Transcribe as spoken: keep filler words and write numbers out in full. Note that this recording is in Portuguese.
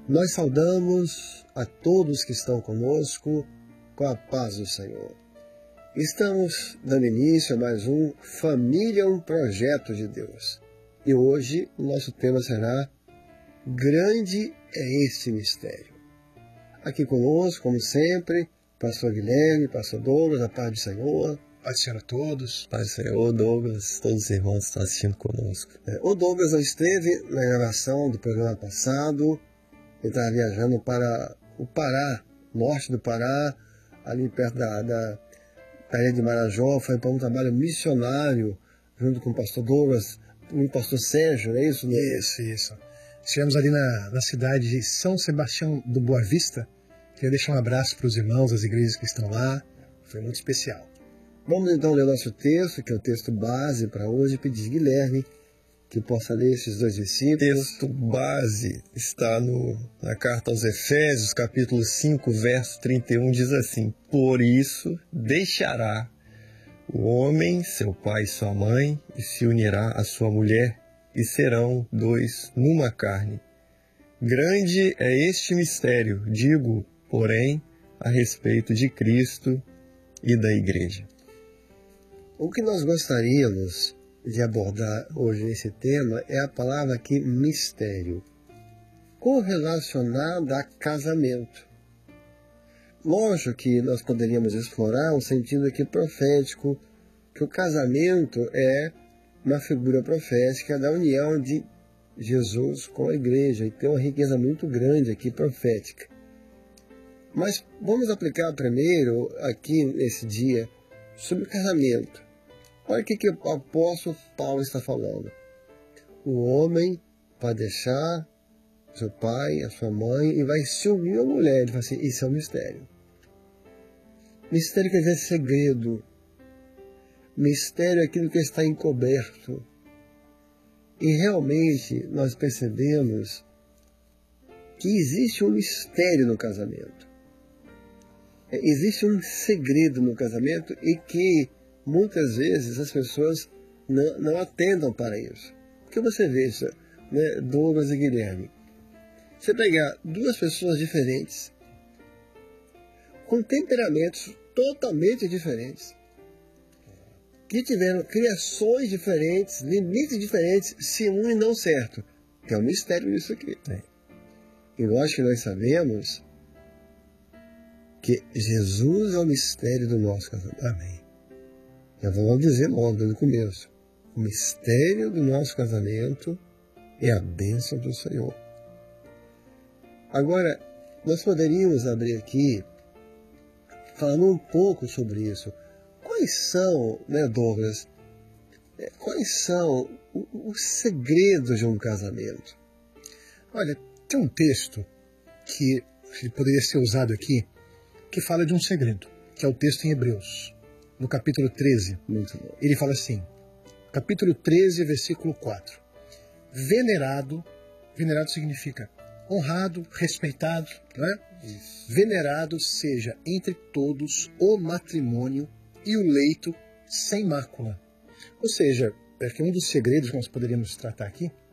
Nós saudamos a todos que estão conosco com a paz do Senhor. Estamos dando início a mais um Família, um Projeto de Deus. E hoje o nosso tema será Grande é este mistério. Aqui conosco, como sempre, Pastor Guilherme, Pastor Douglas, a paz do Senhor. Paz do Senhor a todos. Paz do Senhor, Douglas, todos os irmãos que estão assistindo conosco. É, o Douglas não esteve na gravação do programa passado. Ele estava viajando para o Pará, norte do Pará, ali perto da, da, da ilha de Marajó. Foi para um trabalho missionário, junto com o pastor Douglas e o pastor Sérgio, não é isso? Isso, isso. Estivemos ali na, na cidade de São Sebastião do Boa Vista. Queria deixar um abraço para os irmãos das igrejas que estão lá. Foi muito especial. Vamos então ler o nosso texto, que é o texto base para hoje, e pedir a Guilherme que possa ler esses dois O versículos. texto base está no, na carta aos Efésios, capítulo cinco, verso trinta e um, diz assim: Por isso deixará o homem, seu pai e sua mãe, e se unirá à sua mulher, e serão dois numa carne. Grande é este mistério, digo, porém, a respeito de Cristo e da Igreja. O que nós gostaríamos de abordar hoje nesse tema é a palavra aqui, mistério, correlacionada a casamento. Lógico que nós poderíamos explorar um sentido aqui profético, que o casamento é uma figura profética da união de Jesus com a igreja, e tem uma riqueza muito grande aqui profética. Mas vamos aplicar primeiro aqui nesse dia sobre o casamento. Olha o que, que o apóstolo Paulo está falando. O homem vai deixar seu pai, a sua mãe, e vai se unir à mulher. Ele fala assim, isso é um mistério. Mistério quer dizer segredo. Mistério é aquilo que está encoberto. E realmente nós percebemos que existe um mistério no casamento. Existe um segredo no casamento e que muitas vezes as pessoas não, não atendam para isso. Porque você veja, né, Douglas e Guilherme, você pegar duas pessoas diferentes, com temperamentos totalmente diferentes, que tiveram criações diferentes, limites diferentes, se unem não certo. Tem um mistério nisso aqui. É. E nós que nós sabemos que Jesus é o mistério do nosso casamento. Amém. Já vamos dizer logo no começo. O mistério do nosso casamento é a bênção do Senhor. Agora, nós poderíamos abrir aqui falando um pouco sobre isso. Quais são, né, Douglas, quais são os segredos de um casamento? Olha, tem um texto que poderia ser usado aqui, que fala de um segredo, que é o texto em Hebreus, no capítulo treze. Muito bom. Ele fala assim, capítulo treze, versículo quatro. Venerado, venerado significa honrado, respeitado, não é? Isso. Venerado seja entre todos o matrimônio e o leito sem mácula. Ou seja, é que um dos segredos que nós poderíamos tratar aqui